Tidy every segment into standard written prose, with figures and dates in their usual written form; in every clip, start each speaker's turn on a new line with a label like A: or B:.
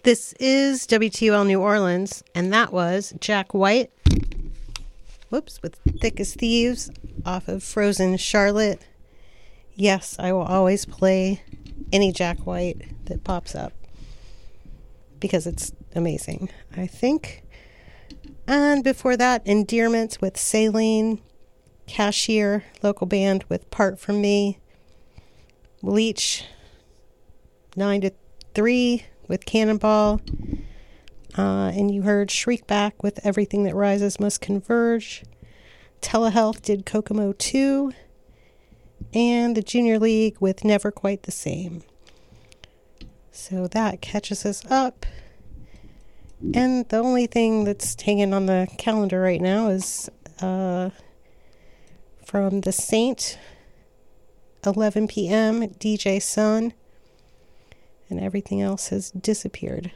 A: This is WTUL New Orleans, and that was Jack White, with Thick as Thieves off of Frozen Charlotte. Yes, I will always play any Jack White that pops up because it's amazing, I think. And before that, Endearments with Saline, Cashier, local band with Part From Me, Leech, 9 to 3 with Cannonball, and you heard Shriek Back with Everything That Rises Must Converge. Telehealth did Kokomo 2, and the Junior League with Never Quite the Same. So that catches us up. And the only thing that's hanging on the calendar right now is from The Saint, 11 p.m., DJ Sun, and everything else has disappeared.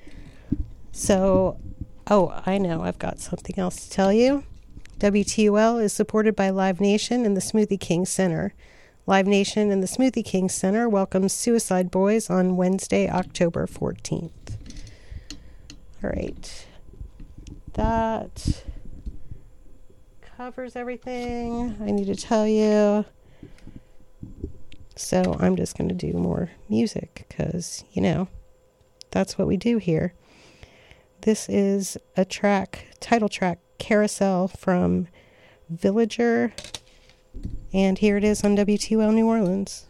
A: So, I know, I've got something else to tell you. WTUL is supported by Live Nation and the Smoothie King Center. Live Nation and the Smoothie King Center welcomes Suicide Boys on Wednesday, October 14th. All right. That covers everything I need to tell you. So I'm just going to do more music because, that's what we do here. This is a title track, Carousel from Villager. And here it is on WTUL New Orleans.